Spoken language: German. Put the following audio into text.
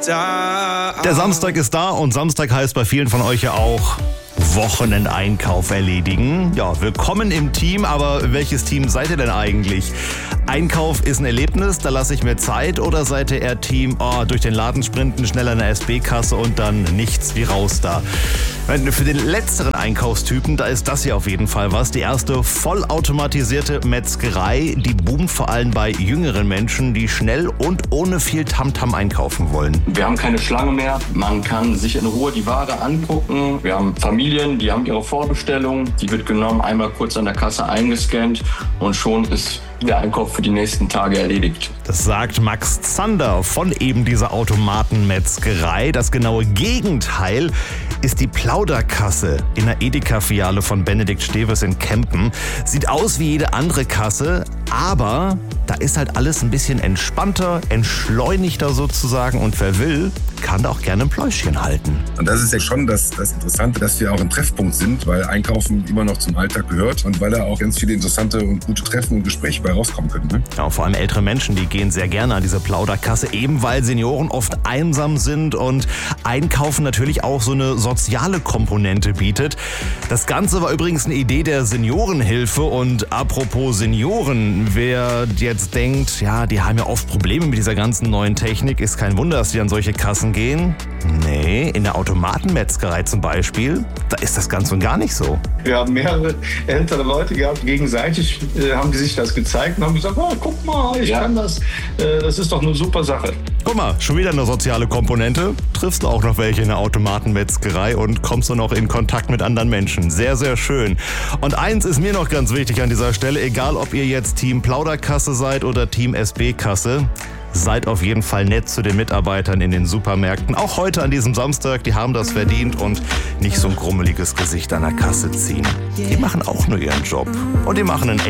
Der Samstag ist da und Samstag heißt bei vielen von euch ja auch Wochenendeinkauf erledigen. Ja, willkommen im Team, aber welches Team seid ihr denn eigentlich? Einkauf ist ein Erlebnis, da lasse ich mir Zeit, oder seid ihr eher Team, durch den Laden sprinten, schnell an der SB-Kasse und dann nichts wie raus da? Für den letzteren Einkaufstypen, da ist das hier auf jeden Fall was. Die erste vollautomatisierte Metzgerei, die boomt vor allem bei jüngeren Menschen, die schnell und ohne viel Tamtam einkaufen wollen. Wir haben keine Schlange mehr, man kann sich in Ruhe die Ware angucken. Wir haben Familien, die haben ihre Vorbestellung, die wird genommen, einmal kurz an der Kasse eingescannt und schon ist der Einkauf für die nächsten Tage erledigt. Das sagt Max Zander von eben dieser Automatenmetzgerei. Das genaue Gegenteil ist die Plauderkasse in der Edeka-Filiale von Benedikt Stevers in Kempen. Sieht aus wie jede andere Kasse, aber da ist halt alles ein bisschen entspannter, entschleunigter sozusagen, und wer will, kann da auch gerne ein Pläuschchen halten. Und das ist ja schon das Interessante, dass wir auch ein Treffpunkt sind, weil Einkaufen immer noch zum Alltag gehört und weil da auch ganz viele interessante und gute Treffen und Gespräche bei rauskommen können. Ne? Ja, vor allem ältere Menschen, die gehen sehr gerne an diese Plauderkasse, eben weil Senioren oft einsam sind und Einkaufen natürlich auch so eine soziale Komponente bietet. Das Ganze war übrigens eine Idee der Seniorenhilfe, und apropos Senioren, wer jetzt denkt, ja, die haben ja oft Probleme mit dieser ganzen neuen Technik, ist kein Wunder, dass die an solche Kassen gehen. Nee, in der Automatenmetzgerei zum Beispiel, da ist das ganz und gar nicht so. Wir haben mehrere ältere Leute gehabt, gegenseitig haben die sich das gezeigt und haben gesagt, guck mal, ich kann das. Das ist doch eine super Sache. Guck mal, schon wieder eine soziale Komponente. Triffst du auch noch welche in der Automatenmetzgerei und kommst du noch in Kontakt mit anderen Menschen. Sehr, sehr schön. Und eins ist mir noch ganz wichtig an dieser Stelle, egal ob ihr jetzt Team Plauderkasse seid oder Team SB-Kasse, seid auf jeden Fall nett zu den Mitarbeitern in den Supermärkten. Auch heute an diesem Samstag, die haben das verdient, und nicht so ein grummeliges Gesicht an der Kasse ziehen. Die machen auch nur ihren Job. Und die machen einen